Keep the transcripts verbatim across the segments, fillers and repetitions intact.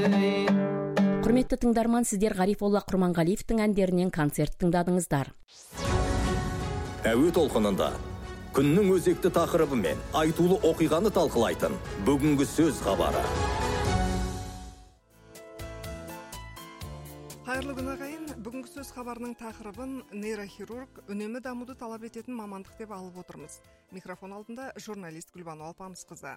Құрметті тыңдарман, сіздер Ғарифолла Құрманғалиевтің әндерінен концерт тыңдадыңыздар. Әуе толқынында күннің өзекті тақырыбы мен айтулы оқиғаны талқылайтын бүгінгі сөз хабары. Қайырлы күн ағайын, бүгінгі сөз хабарының тақырыбын нейрохирург үнемі дамуды талап ететін мамандық деп алып отырмыз. Микрофон алдында журналист Гүлбану Алпамысқызы.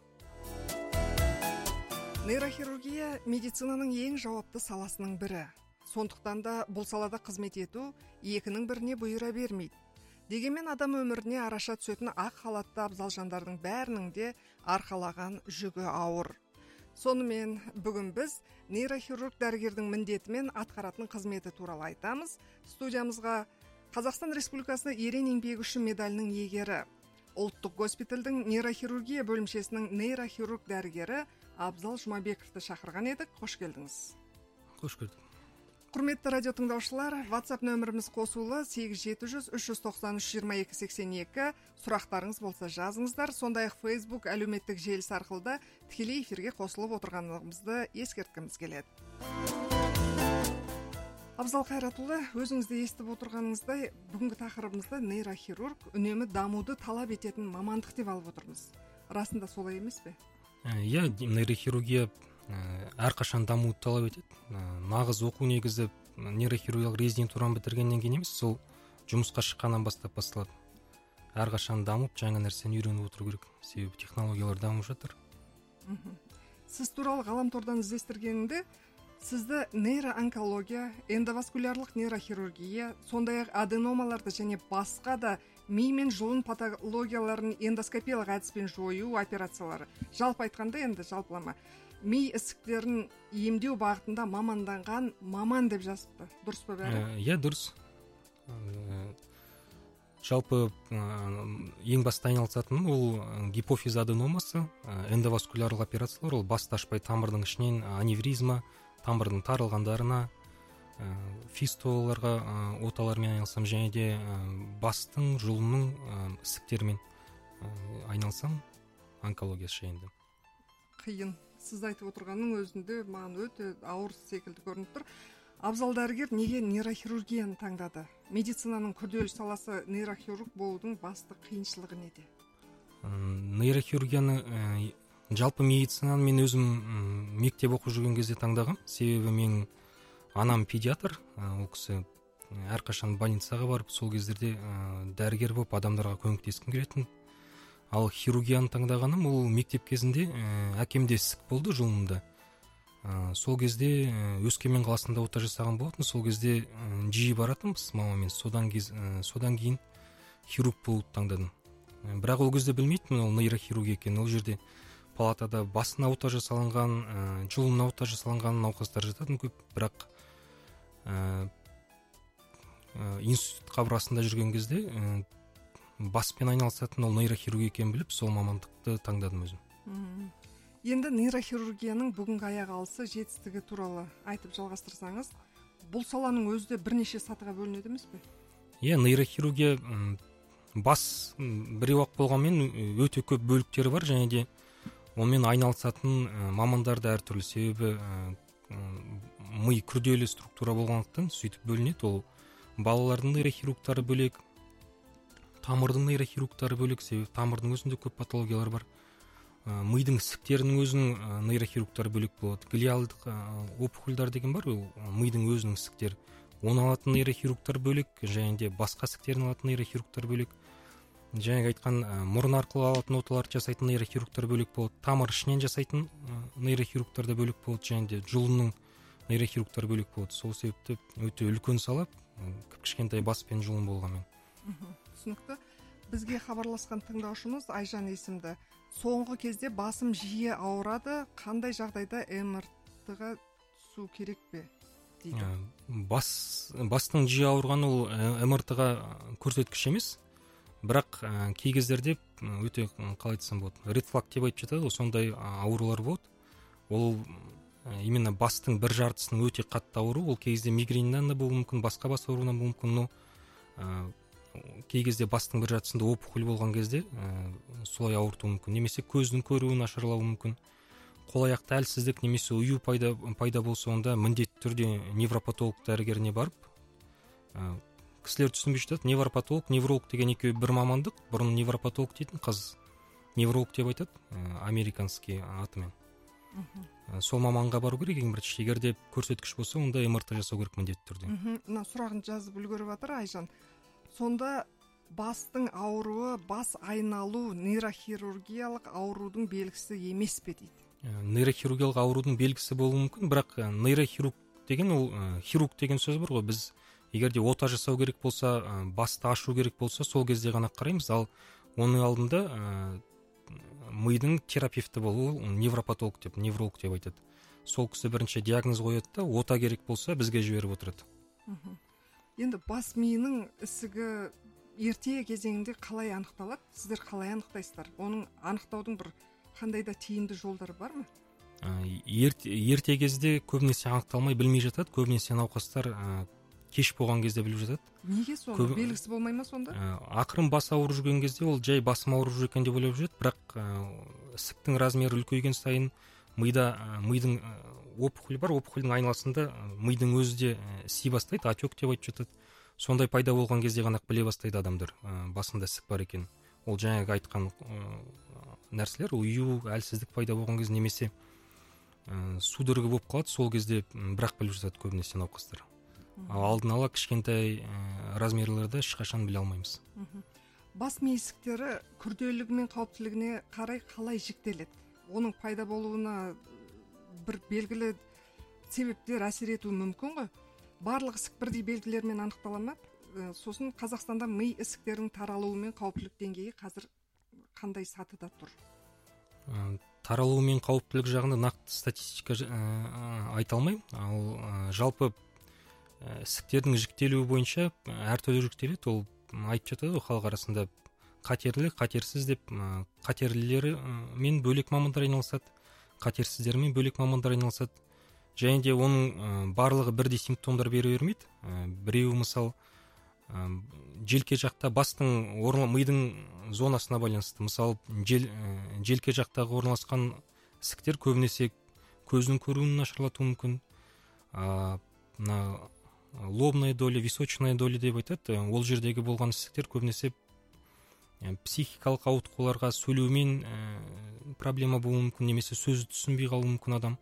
Нейрохирургия медицинаның ең жауапты саласының бірі. Сондықтан да бұл салада қызмет ету екінің біріне бұйыра бермейді. Дегенмен адам өміріне араша түсетін ақ халатты абзал жандардың бәрінің де арқалаған жүгі ауыр. Сонымен бүгін біз нейрохирург дәрігердің міндеті мен атқаратын қызметі туралы айтамыз. Студиямызға Қазақстан Республикасы ерен еңбегі үшін медалінің иегері, ұлттық госпитальдің нейрохирургия бөлімшесінің нейрохирург дәрігері Абзал Жұмабековті шақырған едік. Қош келдіңіз. Қош келдік. Құрметті радио тыңдаушылар, WhatsApp нөміріміз қосулы сегіз жеті жүз үш жүз тоқсан үш жиырма екі сексен екі. Сұрақтарыңыз болса жазыңыздар. Сондай-ақ Facebook әлеуметтік желісі арқылы да тікелей эфирге қосылып отырғанымызды ескерткіміз келеді. Абзал Қайратұлы, өзіңізді естіп отырғаныңыздай, бүгінгі тақырыбымызда нейрохирург үнемі дамуды талап ететін мамандық деп алып отырмыз. Расында солай емес пе? Иә, нейрохирургия әрқашан дамуды талап етеді. Нағыз оқу негізі нейрохирургиялық резидентураны бітіргеннен кейін емес, сол жұмысқа шыққаннан бастап басталады. Әрқашан дамып, жаңа нәрсені үйреніп отыру керек. Себебі технологиялар дамып жатыр. Сіз туралы ғаламтордан іздестіргенімде, сізді нейроонкология, эндоваскулярлық нейрохирургия, сондай-ақ аденомаларды және басқа да ми мен жұлын патологияларын эндоскопиялық әдіспен жою операциялары. Жалпы айтқанда, енді жалпылама, ми ісіктерін емдеу бағытында маманданған маман деп жазыпты. Дұрыс па бәрі? Иә, дұрыс. Жалпы ең басты айналысатын ол гипофиз аденомасы, эндоваскулярлық операциялар, ол басты ашпай тамырдың ішінен аневризма, тамырдың тарылғандарына, фистолаларға оталармен айналсам, және де бастың, жұлынның ісіктерімен айналсам, онкологиясы жайында. Қиын. Сіз айтып отырғанның өзінде маған өте ауыр секілді көрініп тұр. Абзал дәрігер неге нейрохирургияны таңдады? Медицинаның күрделі саласы нейрохирург болудың басты қиыншылығы неде? Нейрохирургияны жалпы медицинаны мен өзім мектеп оқып жүрген кезде таңдағам. Себебі мен анам педиатр, ол кісі әрқашан больницаға барып, сол кездерде дәрігер болып адамдарға көмектескім келетін. Ал хирургияны таңдағаным ол мектеп кезінде әкемде ісік болды жұлынымда. Сол кезде Өскемен қаласында ота жасаған болатын. Сол кезде жиі баратынбыз мамамен. Содан кейін хирург болуды таңдадым. Бірақ ол кезде білмейтін ол нейрохирург екен. Ол жерде палатада басына ота жасалынған, жұлынына ота жасалынған науқастар жататын көп. Бірақ институт қабырғасында жүрген кезде баспен айналысатын ол нейрохирург екенін біліп, сол мамандықты таңдадым өзім. Енді нейрохирургияның бүгінгі аяқ алысы жетістігі туралы айтып жалғастырсаңыз, бұл саланың өзі де бірнеше сатыға бөлінеді емес пе? Иә, нейрохирургия бас біреу-ақ болғанмен өте көп бөліктері бар, және де онымен айналысатын мамандар да әртүрлі. Себебі ми күрделі структура болғандықтан сөйтіп бөлінеді. Ол балалардың нейрохирургтары бөлек, тамырдың нейрохирургтары бөлек, себебі тамырдың өзінде көп патологиялар бар. Мидың ісіктерінің өзінің нейрохирургтары бөлек болады. Глиалдық опухольдар деген бар, ол мидың өзінің ісіктері. Оны алатын нейрохирургтар бөлек, және де басқа ісіктерін алатын нейрохирургтар бөлек. Және айтқан мұрын арқылы алатын оталарды жасайтын нейрохирургтар бөлек болады. Тамыр ішінен жасайтын нейрохирургтар да бөлек болады, және де жұлынның нейрохирургтар бөлек болады. Сол себепті өте үлкен сала, кішкентай бас пен жұлын болғанмен. Түсінікті. Бізге хабарласқан тыңдаушымыз Айжан есімді. Соңғы кезде басым жиі ауырады, қандай жағдайда эм эр тэ-ға түсу керек пе? дейді. Бас, бастың жиі ауырғаны ол эм эр тэ-ға көрсеткіш емес, бірақ кей кездерде өте қалай айтсам болады, редфлаг деп айтып жатады, сондай аурулар болады. Ол именно бастың бір жартысының өте қатты ауыру, ол кей кезде мигреннен де болуы мүмкін, басқа бас ауруынан болуы мүмкін, но кей кезде бастың бір жартысында опухоль болған кезде ә, солай ауыртуы мүмкін. Немесе көздің көруі нашарлауы мүмкін. қол аяқты әлсіздік немесе ұю пайда пайда болса, онда міндетті түрде невропатолог дәрігеріне барып, кісілер түсінбей жатады, невропатолог, невролог деген екеуі бір мамандық. Бұрын невропатолог дейтін, қыз невролог деп айтады, американский атымен. Сол маманға бару керек ең бірінші. Егер де көрсеткіш болса, онда эм эр тэ жасау керек міндетті түрде. Мына сұрағын жазып үлгеріп жатыр Айжан. Сонда бастың ауруы, бас айналу нейрохирургиялық аурудың белгісі емес пе дейді? Нейрохирургиялық аурудың белгісі болуы мүмкін, бірақ нейрохирург деген ол хирург деген сөз бар ғой. Біз егер де ота жасау керек болса, басты ашу керек болса, сол кезде ғана қараймыз. Ал оның алдында мидың терапевті болу, невропатолог деп, невролог деп айтады. Сол кісі бірінші диагноз қояды да, ота керек болса бізге жіберіп отырады. Енді бас миының ісігі ерте кезеңінде қалай анықталады? Сіздер қалай анықтайсыздар? Оның анықтаудың бір қандай да тиімді жолдары бар ма? Ерте, ерте кезде көбінесе анықталмай білмей жатады. Көбінесе науқастар кеш болған кезде біліп жатады. Неге соны? Көп... белгісі болмай ма сонда? Ақырын бас ауырып жүрген кезде ол жай басым ауырып жүр екен деп ойлап жүреді, бірақ ісіктің размері үлкейген сайын мида мидың опухоль бар, опухольдің айналасында мидың өзі де іси бастайды, отек деп айтып жатады. Сондай пайда болған кезде ғана біле бастайды адамдар басында ісік бар екен. Ол жаңағы айтқан нәрселер, ұю, әлсіздік пайда болған кезде немесе судорога болып қалады, сол кезде бірақ біліп жатады көбінесе науқастар. Алдын ала кішкентай размерлерді ешқашан біле алмаймыз. Бас ми ісіктері күрделілігі мен қауіптілігіне қарай қалай жіктеледі? Оның пайда болуына бір белгілі себептер әсер етуі мүмкін ғой? Барлық ісік бірдей белгілермен анықтала ма? Сосын Қазақстанда ми ісіктерінің таралуы мен қауіптілік деңгейі қазір қандай сатыда тұр? Таралуы мен қауіптілік жағында нақты статистика айта алмаймын. Ал жалпы ісіктердің жіктелуі бойынша әртүрлі жіктеледі. Ол айтып жатады халық арасында қатерлі, қатерсіз деп. Қатерлілері мен бөлек мамандар айналысады, қатерсіздермен бөлек мамандар айналысады. Және де оның барлығы бірдей симптомдар бере бермейді. Біреуі мысал желке жақта бастың мидың зонасына байланысты. Мысал жел, желке жақтағы орналасқан ісіктер көбінесе көздің көруін нашарлатуы мүмкін. Мына лобная доля, височная доля деп айтады. Ол жердегі болған ісіктер көбінесе психикалық ауытқуларға, сөйлеумен проблема болуы мүмкін, немесе сөзді түсінбей қалуы мүмкін адам.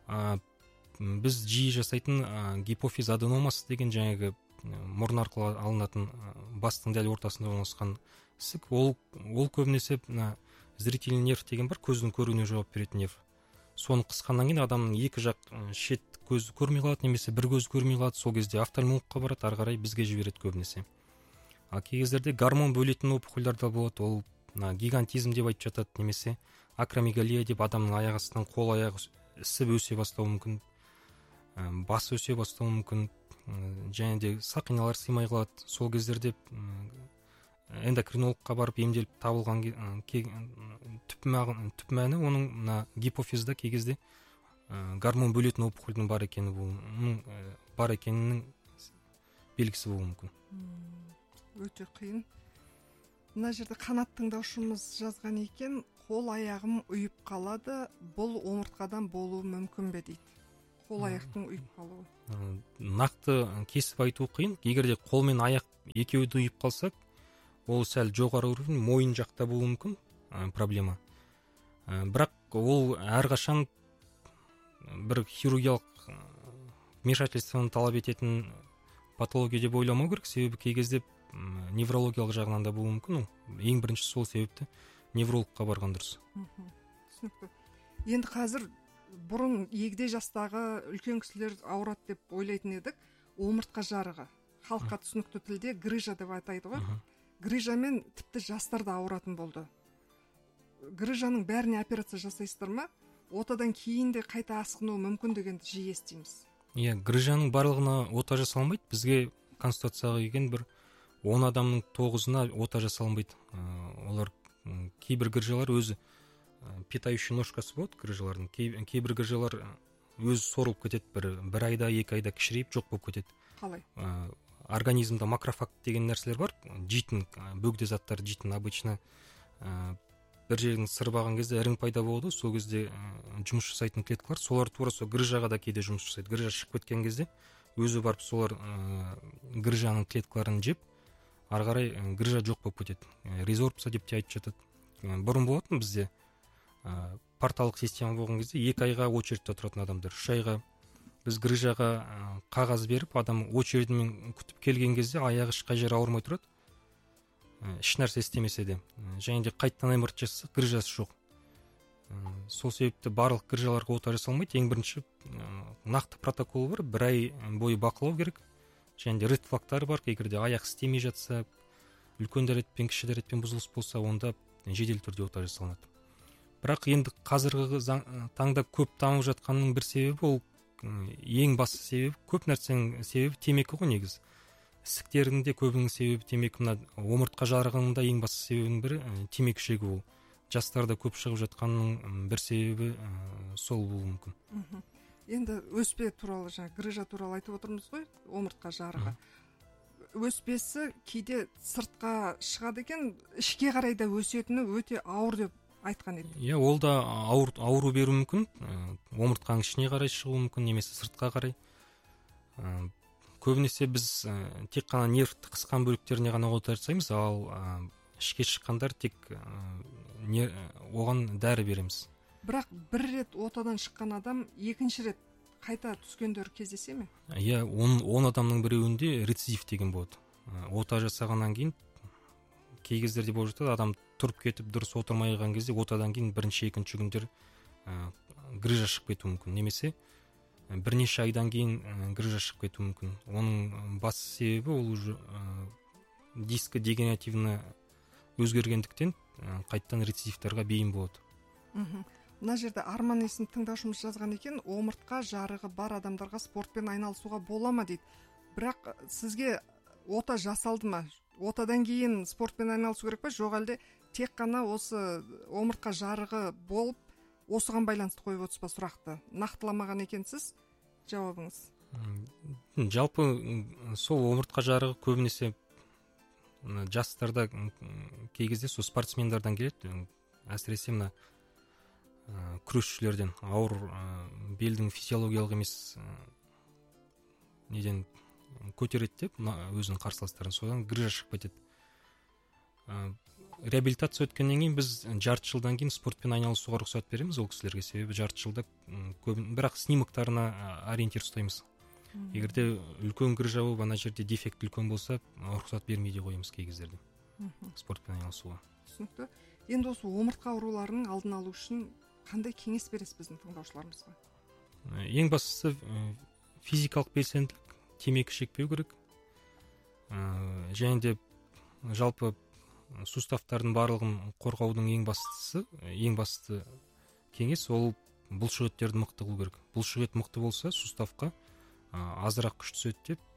Біз жиі жасайтын гипофиз аденомасы деген жаңағы мұрын арқылы алынатын бастың дәл ортасында орналасқан ісік. Ол, ол көбінесе зрительный нерв деген бар, көздің көруіне жауап беретін нерв. Соны қысқаннан кейін адамның екі жақ шет көзі көрмей қалады, немесе бір көз көрмей қалады. Сол кезде офтальмологқа барады, ары қарай бізге жібереді көбінесе. А кей кездерде гормон бөлетін опухольдар да болады. Ол гигантизм деп айтып жатады, немесе акромегалия деп адамның аяқ астынан қол аяғы ісіп өсе бастауы мүмкін, бас өсе бастауы мүмкін, және де сақиналар сыймай қалады. Сол кездерде эндокринологқа барып емделіп табылған түп мәні оның мына гипофизда кей кезде гормон бөлетін опухольдің бар екені бұл, бар екенінің белгісі болуы мүмкін. Өте қиын. Мына жерде қанат тыңдаушымыз жазған екен, қол аяғым ұйып қалады, бұл омыртқадан болуы мүмкін бе дейді. Қол аяқтың ұйып қалуы. Нақты кесіп айту қиын. Егер де қол мен аяқ екеуі де ұйып қалса, ол сәл жоғары уровень, мойын жақта болуы мүмкін проблема. Бірақ ол әрқашан бір хирургиялық вмешательствоны талап ететін патология деп ойламау керек. Себебі кей кезде неврологиялық жағынан да болуы мүмкін. Ең бірінші сол себепті неврологқа барған дұрыс. Түсінікті. Енді қазір бұрын егде жастағы үлкен кісілер ауырады деп ойлайтын едік. Омыртқа жарығы. Халыққа түсінікті тілде грыжа деп атайды ғой. Грыжамен тіпті жастар да ауыратын болды. Грыжаның бәріне операция жасайсыздар ма? Отадан кейін де қайта асқынуы мүмкін дегенді жиі естиміз. Иә, грыжаның барлығына ота жасалмайды. Бізге консультацияға келген бір он адамның тоғызына ота жасалынбайды. Олар кейбір грыжалар өзі питающий ножкасы болады грыжалардың. Кейбір грыжалар өзі сорылып кетеді, бір, бір айда, екі айда кішірейіп жоқ болып кетеді. Қалай? Организмда макрофаг деген нәрселер бар. Жейтін, бөгде заттар жейтін обычно бір жерін сырбаған кезде ірің пайда болады, сол кезде жұмыс жасайтын клеткалар, солар тура сол грыжаға да кейде жұмыс жасайды. Грыжа шығып кеткен кезде өзі барып солар грыжаның клеткаларын жеп, ары қарай грыжа жоқ болып кетеді. Резорбция деп те айтып жатады. Бұрын болатын бізде порталық система болған кезде екі айға очередьте тұратын адамдар, үш айға. Біз грыжаға қағаз беріп, адам очередімен күтіп келген кезде аяғы ешқай жері ауырмай тұрады, еш нәрсе істемесе де. Және де қайтадан эм эр тэ жасаса, грыжасы жоқ. Сол себепті барлық грыжаларға ота жасалмайды. Ең бірінші нақты протокол бар, бір ай бойы бақылау керек. Және де ред флагтары бар, егер де аяқ істемей жатса, үлкен дәретпен, кіші дәретпен бұзылыс болса, онда жедел түрде ота жасалынады. Бірақ енді қазіргі таңда көп дамып жатқанның бір себебі, ол ең басты себебі, көп нәрсенің себебі темекі ғой негізі. Ісіктердің де көбінің себебі темекі. Мына омыртқа жарығының да ең басты себебінің бірі темекі шегу ол. Жастарда көп шығып жатқанның бір себебі сол болуы мүмкін. Енді өспе туралы, жаңа грыжа туралы айтып отырмыз ғой, омыртқа жарығы. Өспесі кейде сыртқа шығады екен, ішке қарай да өсетіні өте ауыр деп айтқан еді. Иә, ол да ауыр, ауру беру мүмкін. Омыртқаның ішіне қарай шығуы мүмкін, немесе сыртқа қарай. Көбінесе біз тек қана нервті қысқан бөліктеріне ғана ота жасаймыз, ал ішке шыққандар тек оған дәрі береміз. Бірақ бір рет отадан шыққан адам екінші рет қайта түскендер кездесе ме? Иә, он адамның біреуінде рецидив деген болады. Ота жасағаннан кейін кей кездерде болып жатады, адам тұрып кетіп дұрыс отырмай қалған кезде отадан кейін бірінші екінші күндер грыжа шығып кетуі мүмкін, немесе бірнеше айдан кейін грыжа шығып кетуі мүмкін. Оның басты себебі ол уже дискі дегенеративны өзгергендіктен қайттан рецидивтарға бейім болады. Мына жерде Арман есімді тыңдаушымыз жазған екен, омыртқа жарығы бар адамдарға спортпен айналысуға бола ма дейді. Бірақ сізге ота жасалды ма? Отадан кейін спортпен айналысу керек па? Жоқ әлде тек қана осы омыртқа жарығы болып, осыған байланысты қойып отырсыз ба сұрақты? Нақтыламаған екенсіз, жауабыңыз. Жалпы сол омыртқа жарығы көбінесе жастарда кей кезде сол спортсмендерден келеді, әсіресе мына күресшілерден, ауыр белдің физиологиялық емес неден көтереді деп өзінің қарсыластарын, содан грыжа шығып кетеді. Реабилитация өткеннен кейін біз жарты жылдан кейін спортпен айналысуға рұқсат береміз ол кісілерге, себебі жарты жылда көбін, бірақ снимоктарына ориентир ұстаймыз. Егер де үлкен грыжа болып, ана жерде дефект үлкен болса, рұқсат бермейді қоямыз кей кездерде спортпен айналысуға. Түсінікті. Енді осы омыртқа ауруларының алдын алу үшін қандай кеңес бересіз біздің тыңдаушыларымызға? Ең бастысы физикалық белсенділік, темекі шекпеу керек. Және де жалпы суставтардың барлығын қорғаудың ең бастысы, ең басты кеңес ол бұлшық еттерді мықты қылу керек. Бұлшық ет мықты болса, суставқа азырақ күш түседі деп,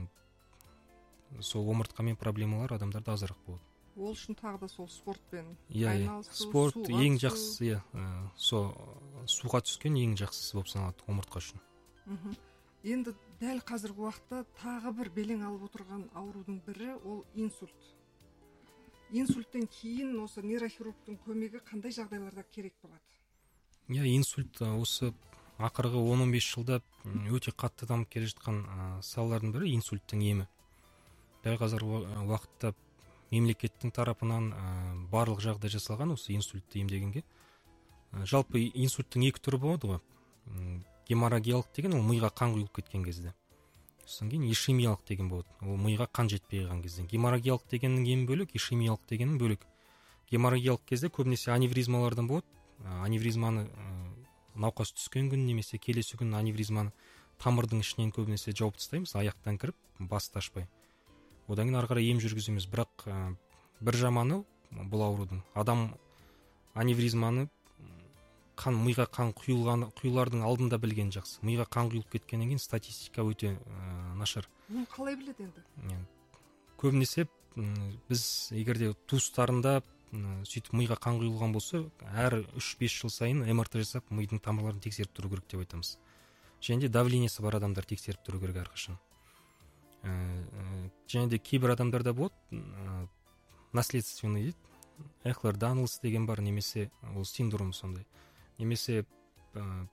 сол омыртқамен проблемалар адамдарда азырақ болады. Ол үшін тағы да сол спортпен айналысу, спорт ең жақсысы, сол суға түскен ең жақсысы болып саналады омыртқа үшін. Енді дәл қазіргі уақытта тағы бір белең алып отырған аурудың бірі ол инсульт. Инсульттен кейін осы нейрохирургтың көмегі қандай жағдайларда керек болады? Иә, инсульт осы ақырғы он он бес жылда өте қатты дамып келе жатқан салалардың бірі инсульттің емі. Дәл қазіргі уақытта мемлекеттің тарапынан барлық жағдай жасалған осы инсультті емдегенге. Жалпы инсульттің екі түрі болады ғой. Геморрагиялық деген ол миға қан құйылып кеткен кезде. Содан кейін ишемиялық деген болады. Ол миға қан жетпей қалған кезде. Геморрагиялық дегеннің емі бөлек, ишемиялық дегеннің бөлек. Геморрагиялық кезде көбінесе аневризмалардан болады. Аневризманы науқас түскен күн немесе келесі күн аневризманы тамырдың ішінен көбінесе жауып тастаймыз, аяқтан кіріп, басты ашпай. Одан кейін ары қарай ем жүргіземіз. Бірақ бір жаманы бұл аурудың, адам аневризманы қан, миға қан құйылған, құйылардың алдында білген жақсы. Миға қан құйылып кеткеннен кейін статистика өте ә, нашар. Оны қалай біледі енді? Көбінесе біз егерде туыстарында сөйтіп миға қан құйылған болса, әр үш бес жыл сайын эм эр тэ жасап, мидың тамырларын тексеріп тұру керек деп айтамыз. Және де давлениесі бар адамдар тексеріп тұру керек әрқашан. Және де кейбір адамдарда болады наследственный дейді, эхлер данлс деген бар, немесе ол синдром сондай, немесе ә,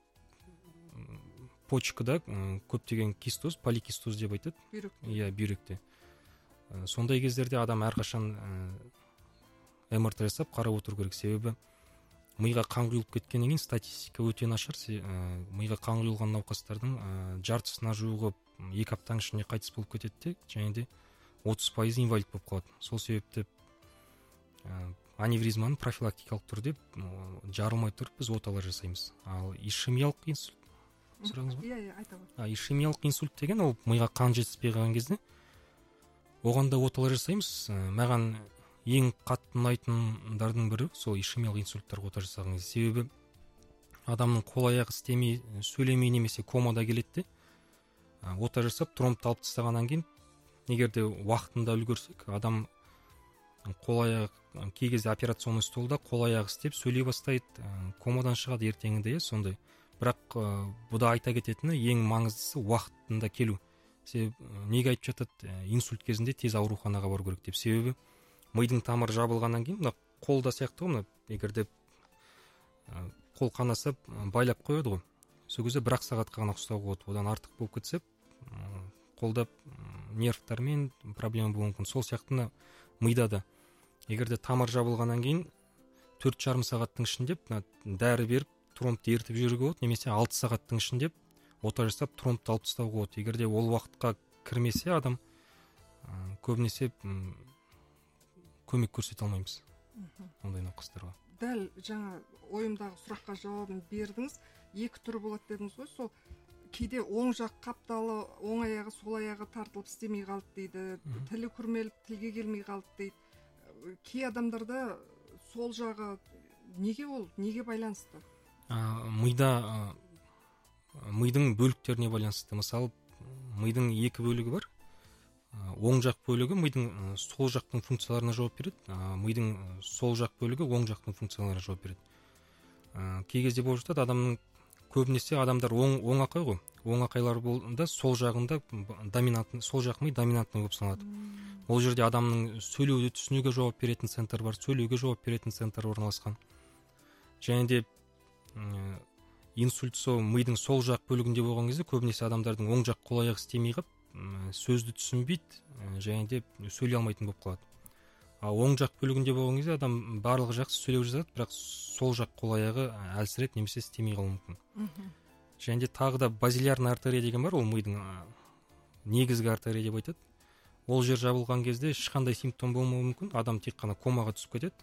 почкада ә, көптеген кистоз, поликистоз деп айтады. Иә, бүйректе. Ә, сондай кездерде адам әрқашан ә, МРТ жасап қарап отыру керек. Себебі миға қан құйылып кеткеннен кейін статистика өте нашар. Ә, миға қан құйылған науқастардың ә, жартысына жуығы екі аптаның ішінде қайтыс болып кетеді де, және де отыз пайызы инвалид болып қалады. Сол себепті ә, аневризманы профилактикалық түрде жарылмай тұрып біз оталар жасаймыз. Ал ишемиялық инсульт сұрағыңыз ба? Иә, иә, айта ғой. А ишемиялық инсульт деген ол миға қан жетіспей қалған кезде оған да оталар жасаймыз. Маған ең қатты ұнайтындардың бірі сол ишемиялық инсульттарға ота жасаған кезде. Себебі адамның қол аяғы істемей, сөйлемей немесе комада келеді де, ота жасап тромбты алып тастағаннан кейін, егер де уақытында үлгерсек, адам қол аяғы кей кезде операционный столда қол аяғы істеп сөйлей бастайды, комадан шығады ертеңінде, сондай. Бірақ бұда айта кететіні ең маңыздысы уақытында келу. Себебі неге айтып жатады, инсульт кезінде тез ауруханаға бару керек деп. Себебі мидың тамыры жабылғаннан кейін, мына қолда сияқты ғой, егер де қол қанаса байлап қояды ғой. Сол кезде бір ақ сағатқа ғана ұстауға болады. Одан артық болып кетсе, қолда нервтармен проблема болуы мүмкін. Сол сияқты мида да егер де тамыр жабылғаннан кейін төрт жарым сағаттың ішінде дәрі беріп тромбты ертіп жүруге болады, немесе алты сағаттың ішінде ота жасап тромбты алып тастауға болады. Егер де ол уақытқа кірмесе адам, көбінесе көмек көрсете алмаймыз ондай науқастарға. Дәл жаңа ойымдағы сұраққа жауабын бердіңіз. Екі түрі болады дедіңіз ғой. Сол кейде оң жақ қапталы, оң аяғы сол аяғы тартылып істемей қалды дейді, тілі күрмеліп тілге келмей қалды дейді. Кей адамдарда сол жағы неге ол, неге байланысты? А, мида мидың бөліктеріне байланысты. Мысалы, мидың екі бөлігі бар. Оң жақ бөлігі мидың сол жақтың функцияларына жауап береді. Мидың сол жақ бөлігі оң жақтың функцияларына жауап береді. Кей кезде болып жатады, адамның көбінесе адамдар оң оң ақай ғой. Оң ақайлар болғанда сол жағында доминантный, сол жақ ми доминантный болып саналады. Ол жерде адамның сөйлеуді түсінуге жауап беретін центр бар, сөйлеуге жауап беретін центр орналасқан. Және де инсульт сол мидың сол жақ бөлігінде болған кезде көбінесе адамдардың оң жақ қол аяғы істемей қалып, сөзді түсінбейді, және де сөйлей алмайтын болып қалады. А оң жақ бөлігінде болған кезде адам барлығы жақсы сөйлеп жатады, бірақ сол жақ қол аяғы әлсіреп немесе істемей қалуы мүмкін. Және де тағы да базилярный артерия деген бар, ол мидың негізгі артерия деп айтады. Ол жер жабылған кезде ешқандай симптом болмауы мүмкін, адам тек қана комаға түсіп кетеді.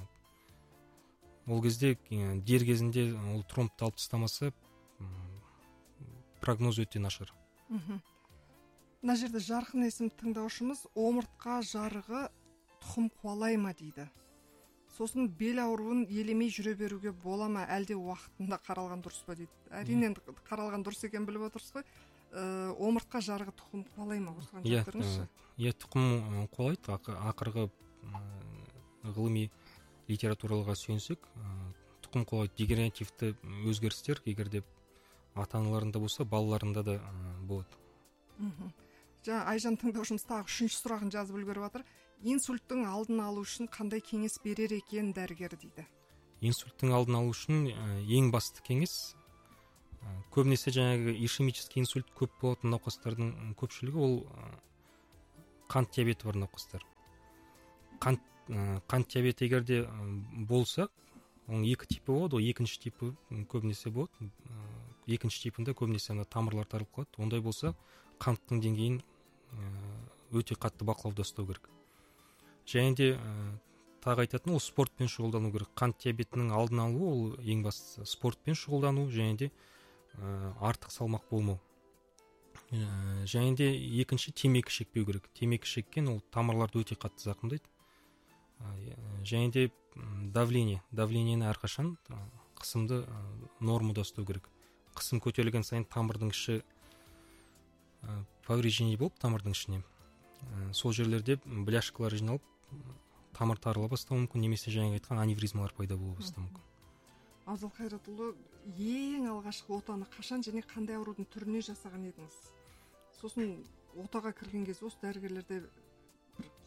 Ол кезде дер кезінде ол тромбты алып тастамаса, прогноз өте нашар. Мына жерде жарқын есімді тыңдаушымыз омыртқа жарығы тұқым қуалай ма дейді. Сосын бел ауруын елемей жүре беруге бола ма, әлде уақытында қаралған дұрыс па дейді. Әрине қаралған дұрыс екен біліп отырсыз ғой. Омыртқа жарығы тұқым қуалай ма, осыған жауап беріңізші? Иә, тұқым қуалайды. Ақырғы ғылыми литератураларға сүйенсек, тұқым қуалайды. Дегенеративті өзгерістер егер де ата-аналарында болса, балаларында да болады. Жаңа Айжан тыңдаушымыз тағы үшінші сұрағын жазып үлгеріп жатыр. Инсульттің алдын алу үшін қандай кеңес берер екен дәрігер дейді. Инсульттің алдын алу үшін ең басты кеңес, көбінесе жаңағы ишемический инсульт көп болатын науқастардың көпшілігі ол қант диабеті бар науқастар. Қант қант диабеті егер де болса, оның екі типі болады, екінші типі көбінесе болады. Екінші типінде көбінесе тамырлар тарылып қалады. Ондай болса, қанттың деңгейін өте қатты бақылауда ұстау керек. Және де тағы айтатын, ол спортпен шұғылдану керек. Қант диабетінің алдын алу ол ең бастысы. Спортпен шұғылдану, және де артық салмақ болмау. Және де екінші, темекі шекпеу керек. Темекі шеккен ол тамырларды өте қатты зақымдайды. Және де давление, давлениені әрқашан қысымды нормада ұстау керек. Қысым көтерілген сайын тамырдың іші повреждение болып, тамырдың ішіне сол жерлерде бляшкалар жиналып, тамыр тарыла бастауы мүмкін, немесе жаңа айтқан аневризмалар пайда бола бастауы мүмкін. Абзал Қайратұлы, ең алғашқы отаны қашан және қандай аурудың түріне жасаған едіңіз? Сосын отаға кірген кезде осы дәрігерлерде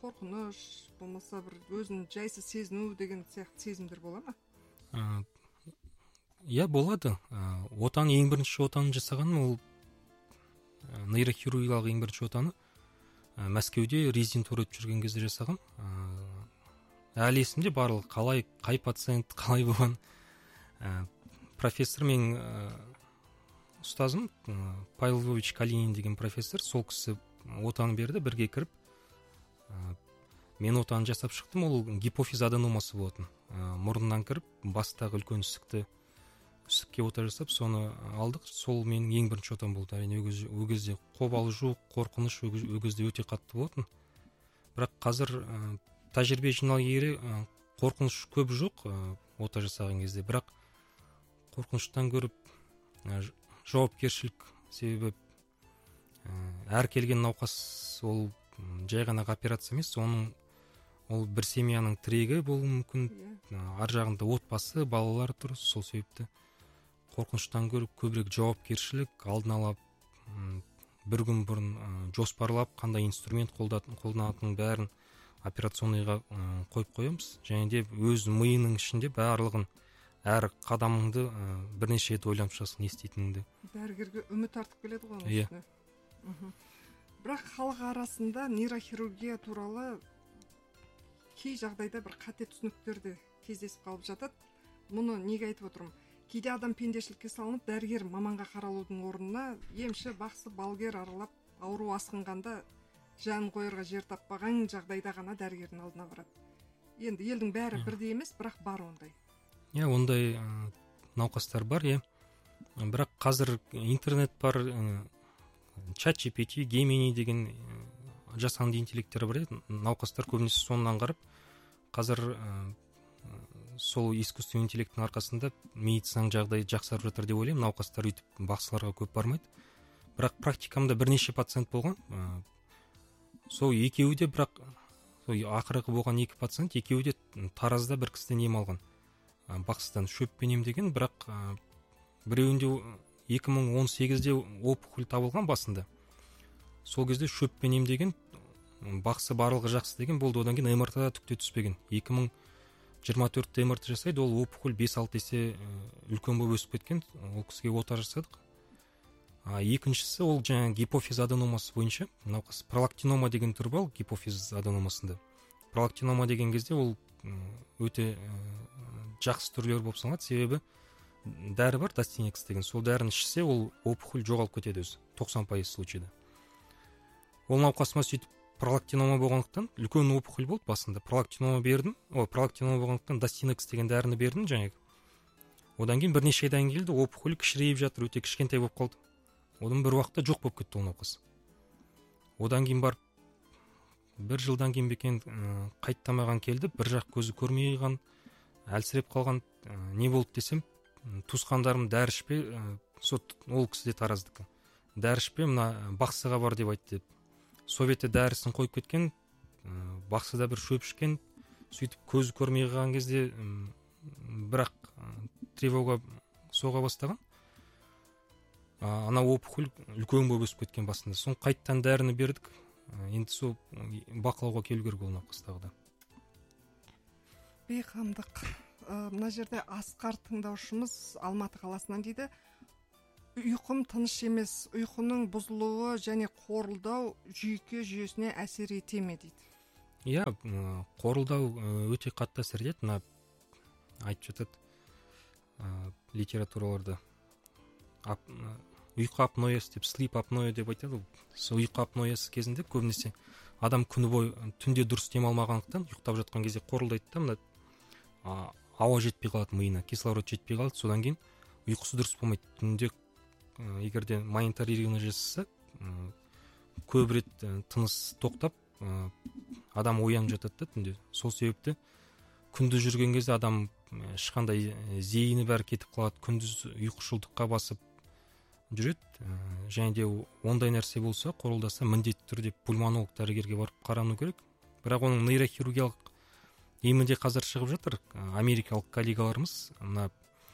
қорқыныш болмаса бір өзін жайсыз сезіну деген сияқты сезімдер бола ма? Ә, иә, болады. Ә, отан ең бірінші отанын жасағаным ол ә, нейрохирургиялық ең бірінші отаны ә, Мәскеуде резидентура өтіп жүрген кезде жасаған. Ә, әлі есімде барлығы, қалай, қай пациент, қалай болған. Ә, профессор мен ә, ұстазым ә, Павел Львович Калинин деген профессор, сол кісі отаны берді, бірге кіріп ә, мен отаны жасап шықтым. Ол гипофиз аденомасы болатын. Ә, мұрнынан кіріп бастағы үлкен үсікті үсікке ота жасап соны алдық. Сол менің ең бірінші отам болды. Әрине ол кезде қобалжу, қорқыныш ол кезде өте қатты болатын. Бірақ қазір ә, тәжірибе жинай келе ә, қорқыныш көп жоқ ә, ота жасаған кезде. Бірақ қорқыныштан көріп ә, жауапкершілік, себебі ә, әр келген науқас ол жай ғана операция емес, оның ол бір семьяның тірегі болуы мүмкін. Ар жағында отбасы, балалар тұр. Сол себепті қорқыныштан көріп көбірек жауапкершілік, алдын ала бір күн бұрын ә, жоспарлап, қандай инструмент қолданатынын бәрін операционныйға ә, қойып қоямыз. Және де өз миының ішінде барлығын, әр қадамыңды ә, бірнеше рет ойланып шығасың, не істейтініңді. Дәрігерге үміт артып келеді ғой. Иә. Бірақ халық арасында нейрохирургия туралы кей жағдайда бір қате түсініктер де кездесіп қалып жатады. Мұны неге айтып отырмын? Кейде адам пендешілікке салынып, дәрігер маманға қаралудың орнына емші, бақсы, балгер аралап, ауру асқынғанда жан қойырға жер таппаған жағдайда ғана дәрігердің алдына барады. Енді елдің бәрі бірдей емес, бірақ бар ондай. Иә, ондай ә, науқастар бар, иә. Бірақ қазір интернет бар, ә, чат джи пи ти, Gemini деген ә, жасанды интеллекттер бар еді. Науқастар көбінесе соңынан қарап, қазір ә, сол искусственный интеллекттің арқасында медицинаның жағдайы жақсарып жатыр деп ойлаймын. Науқастар үйтіп бақсыларға көп бармайды. Бірақ практикамда бірнеше пациент болған. Ә, сол екеуі де, бірақ сол ақырғы болған екі пациент, екеуі де Таразда бір кісіден ем алған. Ә, бақсыдан шөппен емдеген, бірақ ә, біреуінде екі мың он сегізде опухоль табылған басында. Сол кезде шөппен емдеген, бақсы барлығы жақсы деген болды. Одан кейін эм эр тэ түк те түспеген. екі мың жиырма төртте эм эр тэ жасайды, ол опухоль бес алты есе үлкен болып өсіп кеткен. Ол кісіге ота жасадық. А екіншісі ол жаңа гипофиз аденомасы бойынша, науқас пролактинома деген түр бар гипофиз аденомасында. Пролактинома деген кезде ол өте жақсы түрлер болып саналады, себебі дәрі бар, Дастинекс деген. Сол дәріні ішсе, ол опухоль жоғалып кетеді өзі, тоқсан пайыз случайда. Ол науқасыма сөйтіп пролактинома болғандықтан, үлкен опухоль болды басында. Пролактинома бердім, о, пролактинома болғандықтан Дастинекс деген дәріні бердім жаңағы. Одан кейін бірнеше айдан келді, опухоль кішірейіп жатыр, өте кішкентай болып қалды. Одан бір уақытта жоқ болып кетті ол науқас. Одан кейін барып, бір жылдан кейін бекен қайттамаған келді, бір жақ көзі көрмей қалған, әлсіреп қалған. Не болды десем, туысқандарым дәрі ішпе, ол кісі де Тараздікі. Дәрі ішпе, мына бақсыға бар деп айтты деп. Советте дәрісін қойып кеткен, бақсыда бір шөп ішкен, сөйтіп көзі көрмей қалған кезде бірақ тревога соға бастаған. Ана опухоль үлкен болып өсіп кеткен басында. Соң қайттан дәріні бердік. Енді сол бақылауға келу керек ол науқастағыда. Бейқамдық. Мына жерде Асқар тыңдаушымыз Алматы қаласынан дейді. Ұйқым тыныш емес, ұйқының бұзылуы және қорылдау жүйке жүйесіне әсер ете ме дейді. Иә, қорылдау өте қатты әсер етеді. Мына айтып жатады литератураларда. Ұйқы апноясы деп, sleep апноя деп айтады. Сол ұйқы апноясы кезінде көбінесе адам күні бойы түнде дұрыс демалмағандықтан ұйықтап жатқан кезде қорылдайды да, мына ауа жетпей қалады миына, кислород жетпей қалады. Содан кейін ұйқысы дұрыс болмайды. Түнде егерде мониторирование жасаса, көп рет тыныс тоқтап, адам оянып жатады да түнде. Сол себепті күндіз жүрген кезде адам ешқандай зейіні бәрі кетіп қалады, күндіз ұйқышылдыққа басып жүреді. Және де ондай нәрсе болса, қорылдаса, міндетті түрде пульмонолог дәрігерге барып қарану керек. Бірақ оның нейрохирургиялық емі де қазір шығып жатыр. Америкалық коллегаларымыз, мына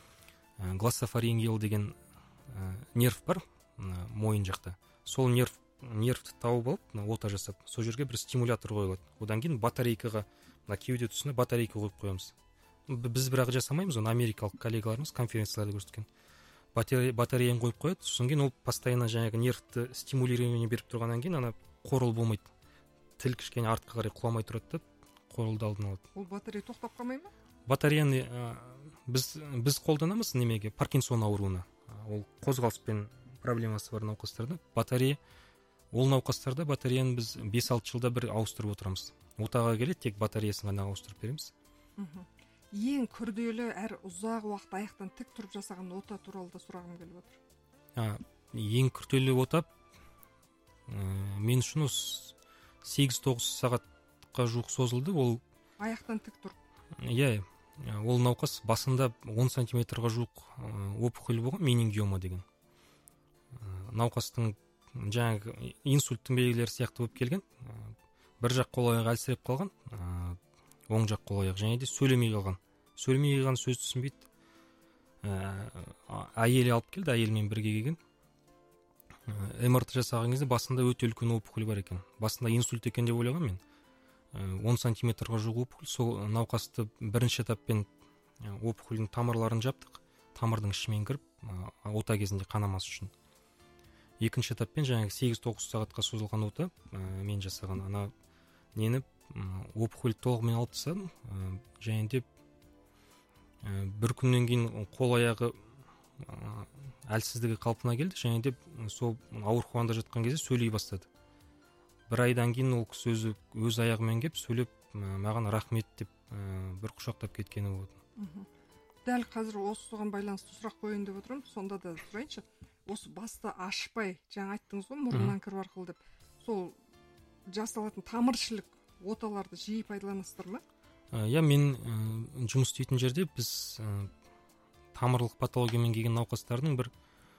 глоссофарингеал деген нерв бар, мойын жақта. Сол нерв нервті тауып алып мына ота жасап сол жерге бір стимулятор қойылады. Одан кейін батарейкаға мына кеуде тұсына батарейка қойып қоямыз. Біз бірақ жасамаймыз, оны америкалық коллегаларымыз конференцияларда көрсеткен. Батареяны қойып қояды, сосын кейін ол постоянно жаңағы нервті стимулирование беріп тұрғаннан кейін ана қорыл болмайды. Тіл кішкене артқа қарай құламай тұрады да қорылды алдын алады. Ол батарея тоқтап қалмай ма? Батареяны біз біз қолданамыз немеге? Паркинсон ауруына. Ол қозғалыспен проблемасы бар науқастарда батарея, ол науқастарда батареяны біз бес алты жылда бір ауыстырып отырамыз. Отаға келеді, тек батареясын ғана ауыстырып береміз. Ең күрделі әрі ұзақ уақыт аяқтан тік тұрып жасаған ота туралы да сұрағым келіп отыр. Ең күрделі ота мен үшін осы сегіз тоғыз сағатқа жуық созылды. Ол аяқтан тік тұрып. Иә, ол науқас басында он сантиметрға жуық опухоль болған, менингиома деген. Науқастың жаңағы инсульттің белгілері сияқты болып келген. Бір жақ қол аяғы әлсіреп қалған, оң жақ қол аяғы, және де сөйлемей қалған. Сөйлемей қалған сөз түсінбейді. Әйелі алып келді, әйелмен бірге келген. эм эр тэ жасаған кезде басында өте үлкен опухоль бар екен. Басында инсульт екен деп ойлаған мен. он сантиметрға жуық опухоль. Сол науқасты бірінші этаппен опухольдің тамырларын жаптық. Тамырдың ішімен кіріп, ота кезінде қанамас үшін. Екінші этаппен жаңағы сегіз тоғыз сағатқа созылған ота мен жасаған. Ана нені опухоль толығымен алып тастадым. Және де бір күннен кейін қол аяғы әлсіздігі қалпына келді. Және де сол ауруханада жатқан кезде сөйлей бастады. Бір айдан кейін ол кісі өзі өз аяғымен келіп сөйлеп маған рахмет деп бір құшақтап кеткені болды. Дәл қазір осыған байланысты сұрақ қояйын деп отырмын. Сонда да сұрайыншы. Осы басты ашпай, жаңа айттыңыз ғой, мұрнынан кіріп арқылы деп. Сол жасалатын тамыршылық оталарды жиі пайдаланасыздар ма? Иә, мен жұмыс істейтін жерде біз тамырлық патологиямен келген науқастардың бір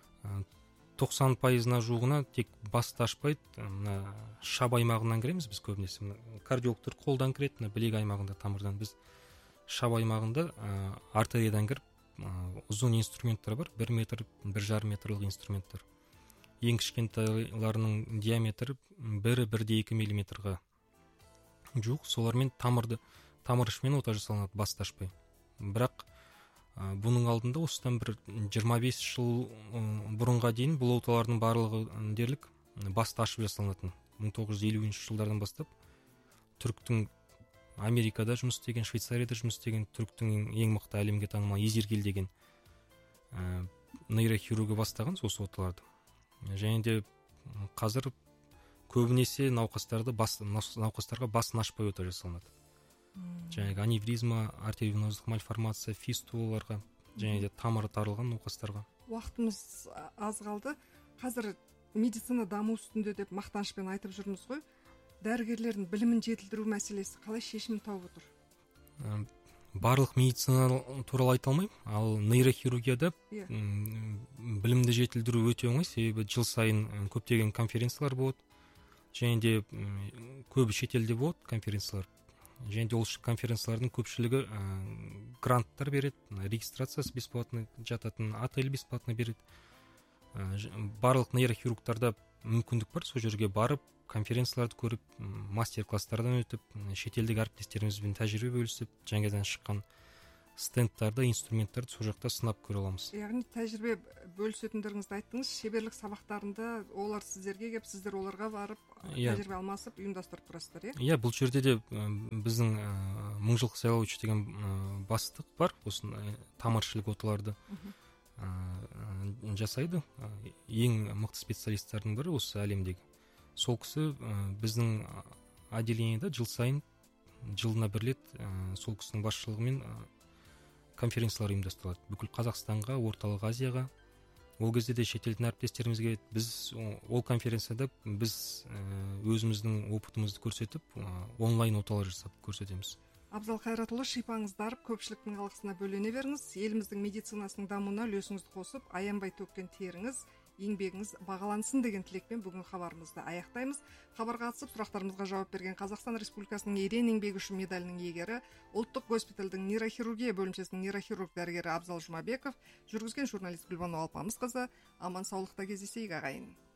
тоқсан пайызына жуығына тек басты ашпайды, мына шап аймағынан кіреміз біз көбінесе. Кардиологтар қолдан кіреді, білек аймағында тамырдан. Біз шап аймағында артериядан кіріп, ұзын инструменттер бар, бір метр, бір жарым метрлік инструменттер. Ең кішкентайларының диаметрі бір бір де екі миллиметрға жуық. Солармен тамырды, тамыр ішімен ота жасалынады, басты ашпай. Бірақ бұның алдында осыдан бір жиырма бес жыл бұрынға дейін бұл оталардың барлығы дерлік басты ашып жасалынатын. мың тоғыз жүз елуінші жылдардан бастап түріктің Америкада жұмыс істеген, Швейцарияда жұмыс істеген, түріктің ең мықты әлемге танымал Езергел деген нейрохирургы бастаған осы оталарды. Және де қазір көбінесе науқастарды бас, науқастарға басын ашпай ота жасалынады. Жаңағы аневризма, артериовенозалық мальформация, фистулаларға, және де тамыры тарылған науқастарға. Уақытымыз аз қалды. Қазір медицина даму үстінде деп мақтанышпен айтып жүрміз ғой. Дәрігерлердің білімін жетілдіру мәселесі қалай шешімін тауып отыр? Барлық медицина туралы айта алмаймын, ал нейрохирургияда білімді жетілдіру өте оңай, себебі жыл сайын көптеген конференциялар болады, және де көбі шетелде болады конференциялар. Және де ол конференциялардың көпшілігі гранттар береді, регистрациясы бесплатно жататын, отель бесплатно береді. Барлық нейрохирургтарда мүмкіндік бар, сол жерге барып, конференцияларды көріп, мастер-класстардан өтіп, шетелдік әріптестерімізбен тәжірибе бөлісіп, жаңадан шыққан стендтарды, инструменттарды сол жақта сынап көре аламыз. Яғни тәжірибе бөлісетіндеріңізді айттыңыз, шеберлік сабақтарында олар сіздерге келіп, сіздер оларға барып, тәжірибе алмасып, ұйымдастырып тұрасыздар, иә? Иә, бұл жерде де біздің мыңжылдық сайлаушы деген бастық бар, осы тамыршылық оталарды жасайды. Ең мықты специалисттардың бірі осы әлемдегі. Сол кісі біздің отделениеда жыл сайын, жылына бір рет сол кісінің басшылығымен конференциялар ұйымдастырылады. Бүкіл Қазақстанға, Орталық Азияға. Ол кезде де шетелдің әріптестерімізге біз ол конференцияда біз өзіміздің опытымызды көрсетіп, онлайн оталар жасап көрсетеміз. Абзал Қайратұлы, шипаңыздар, көпшіліктің алғысына бөлене беріңіз. Еліміздің медицинасының дамуына үлесіңізді қосып, аянбай төккен теріңіз, еңбегіңіз бағалансын деген тілекпен бүгін хабарымызды аяқтаймыз. Хабарға қатысып сұрақтарымызға жауап берген Қазақстан Республикасының ерен еңбегі үшін медалінің иегері, ұлттық госпитальдің нейрохирургия бөлімшесінің нейрохирург дәрігері Абзал Жұмабеков, жүргізген журналист Гүлбану Алпамысқызы. Аман саулықта кездесейік ағайын.